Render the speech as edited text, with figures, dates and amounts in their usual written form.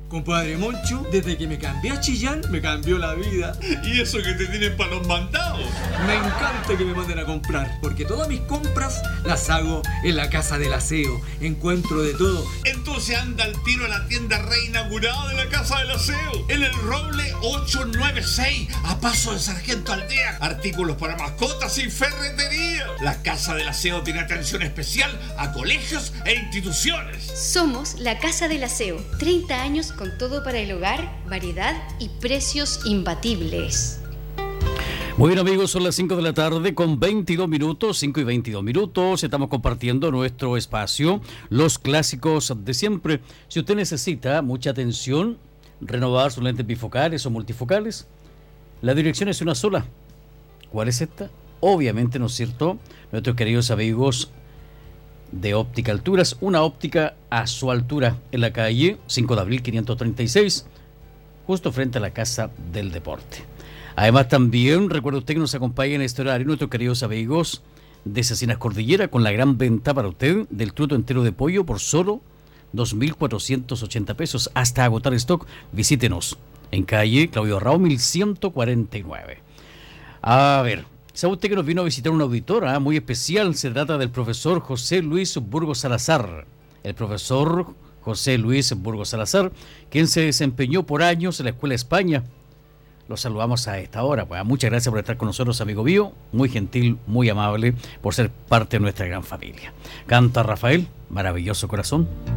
Compadre Moncho, desde que me cambié a Chillán, me cambió la vida. ¿Y eso que te tienen para los mandados? Me encanta que me manden a comprar, porque todas mis compras las hago en la Casa del Aseo. Encuentro de todo. Entonces anda al tiro a la tienda reinaugurada de la Casa del Aseo, en el Roble 896, a paso de Sargento Aldea. Artículos para mascotas y ferretería. La Casa del Aseo tiene atención especial a colegios e instituciones. Somos la Casa del Aseo, 30 años con todo para el hogar, variedad y precios imbatibles. Muy bien, amigos, son las 5 de la tarde con 22 minutos, 5 y 22 minutos. Estamos compartiendo nuestro espacio, los clásicos de siempre. Si usted necesita mucha atención, renovar sus lentes bifocales o multifocales, la dirección es una sola. ¿Cuál es esta? Obviamente, ¿no es cierto? Nuestros queridos amigos de Óptica Alturas, una óptica a su altura en la calle 5 de abril 536, justo frente a la Casa del Deporte. Además, también recuerda usted que nos acompaña en este horario nuestros queridos amigos de Cecinas Cordillera con la gran venta para usted del truto entero de pollo por solo 2.480 pesos hasta agotar stock. Visítenos en calle Claudio Rao 1149. A ver, ¿sabe usted que nos vino a visitar un auditor muy especial? Se trata del profesor José Luis Burgos Salazar. El profesor José Luis Burgos Salazar, quien se desempeñó por años en la Escuela España. Lo saludamos a esta hora. Pues, muchas gracias por estar con nosotros, amigo mío. Muy gentil, muy amable, por ser parte de nuestra gran familia. Canta Rafael, Maravilloso Corazón.